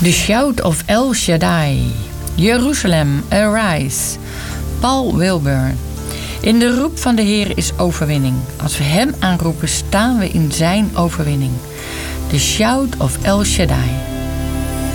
The Shout of El Shaddai. Jeruzalem, arise. Paul Wilbur. In de roep van de Heer is overwinning. Als we Hem aanroepen, staan we in Zijn overwinning. The Shout of El Shaddai.